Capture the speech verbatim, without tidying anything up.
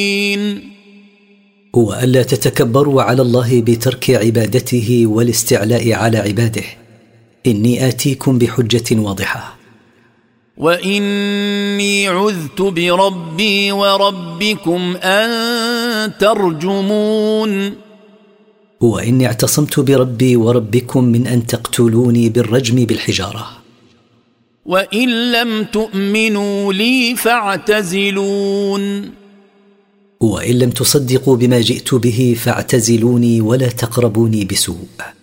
وألا تتكبروا على الله بترك عبادته والاستعلاء على عباده. إني آتيكم بحجة واضحة. وإني عذت بربي وربكم أن ترجمون. وإني اعتصمت بربي وربكم من أن تقتلوني بالرجم بالحجارة. وإن لم تؤمنوا لي فاعتزلون. وإن لم تصدقوا بما جئت به فاعتزلوني ولا تقربوني بسوء.